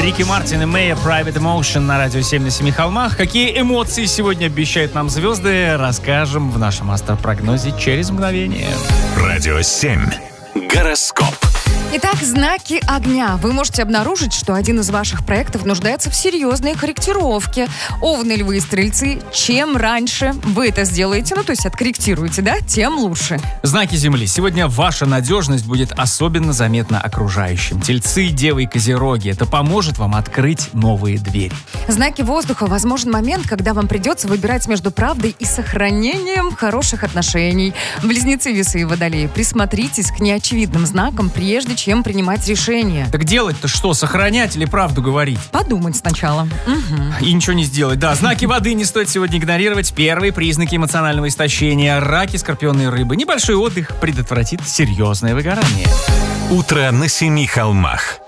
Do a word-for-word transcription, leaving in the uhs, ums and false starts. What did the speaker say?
Рики Мартин и Мэйя, Private Emotion на радио семь на семи холмах. Какие эмоции сегодня обещают нам звезды, расскажем в нашем астропрогнозе через мгновение. Радио семь. Гороскоп. Итак, знаки огня. Вы можете обнаружить, что один из ваших проектов нуждается в серьезной корректировке. Овны, львы и стрельцы, чем раньше вы это сделаете, ну то есть откорректируете, да, тем лучше. Знаки Земли. Сегодня ваша надежность будет особенно заметна окружающим. Тельцы, девы и козероги. Это поможет вам открыть новые двери. Знаки воздуха. Возможен момент, когда вам придется выбирать между правдой и сохранением хороших отношений. Близнецы, весы и водолеи. Присмотритесь к неочевидным знакам, прежде чем принимать решение. Так делать-то что, сохранять или правду говорить? Подумать сначала. Угу. И ничего не сделать. Да, знаки воды не стоит сегодня игнорировать. Первые признаки эмоционального истощения. Раки, скорпионы и рыбы. Небольшой отдых предотвратит серьезное выгорание. Утро на семи холмах.